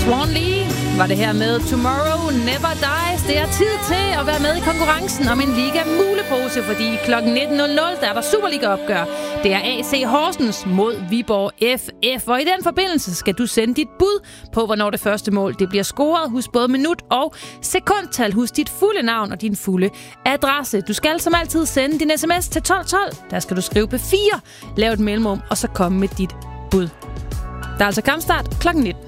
Swan Lee var det her med Tomorrow Never Dies. Det er tid til at være med i konkurrencen om en Liga mulepose, fordi kl. 19.00 der er der Superliga-opgør. Det er AC Horsens mod Viborg FF, og i den forbindelse skal du sende dit bud på, hvornår det første mål det bliver scoret. Husk både minut og sekundtal. Husk dit fulde navn og din fulde adresse. Du skal som altid sende din sms til 1212. Der skal du skrive P4, lave et mellemrum og så komme med dit bud. Der er altså kampstart kl. 19.